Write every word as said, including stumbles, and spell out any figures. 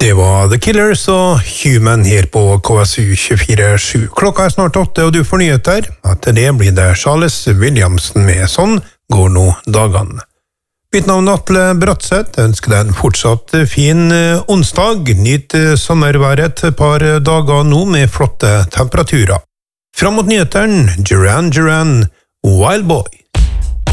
Det var The Killers og Human her på K S U tjuefire sju. Klokka er snart åtte, og du får nyheter. Etter det blir det Charles Williamson med Sånn går nå dagene. Mitt navn er Atle Bratseth. Jeg ønsker deg en fortsatt fin onsdag. Nyt sommerværet et par dager nå med flotte temperaturer. Fram mot nyheteren, Duran Duran, Wild Boy.